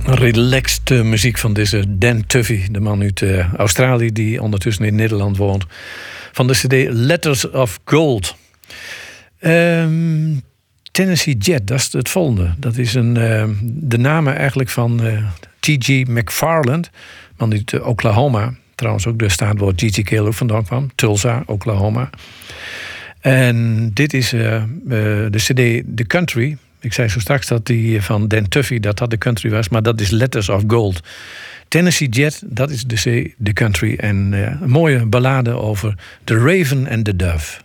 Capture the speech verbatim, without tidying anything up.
Relaxed uh, muziek van deze Dan Tuffy, de man uit uh, Australië die ondertussen in Nederland woont. Van de cd Letters of Gold. Um, Tennessee Jet, dat is het volgende. Dat is een, uh, de naam eigenlijk van uh, T G McFarland, man uit uh, Oklahoma. Trouwens ook de staat waar G G Cale ook vandaan kwam. Tulsa, Oklahoma. En dit is uh, uh, de cd The Country. Ik zei zo straks dat die van Dan Tuffy, dat dat de country was. Maar dat is Letters of Gold. Tennessee Jet, dat is de C, The Country. En uh, een mooie ballade over The Raven and the Dove.